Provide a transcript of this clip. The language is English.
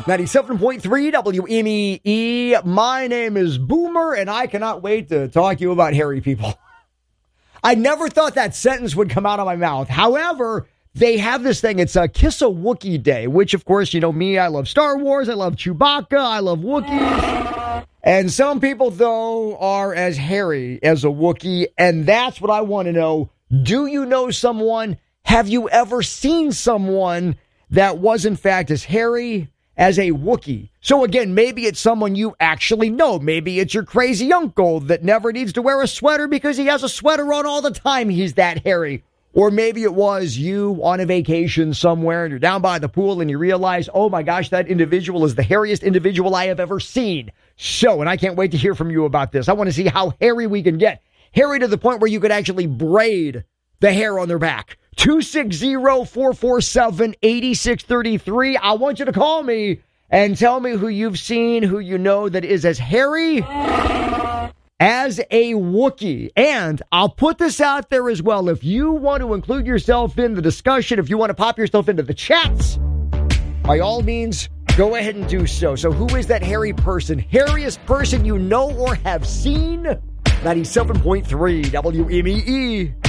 97.3 WMEE. My name is Boomer, and I cannot wait to talk to you about hairy people. I never thought that sentence would come out of my mouth. However, they have this thing. It's a Kiss a Wookiee Day, which, of course, you know me. I love Star Wars. I love Chewbacca. I love Wookiees. And some people, though, are as hairy as a Wookiee. And that's what I want to know. Do you know someone? Have you ever seen someone that was, in fact, as hairy as a Wookiee? So again, maybe it's someone you actually know. Maybe it's your crazy uncle that never needs to wear a sweater because he has a sweater on all the time. He's that hairy. Or maybe it was you on a vacation somewhere and you're down by the pool and you realize, oh my gosh, that individual is the hairiest individual I have ever seen. So, and I can't wait to hear from you about this. I want to see how hairy we can get. Hairy to the point where you could actually braid the hair on their back. 260-447-8633. I want you to call me and tell me who you've seen, who you know that is as hairy as a Wookiee. And I'll put this out there as well. If you want to include yourself in the discussion, if you want to pop yourself into the chats, by all means, go ahead and do so. So who is that hairy person? Hairiest person you know or have seen? 97.3 WMEE.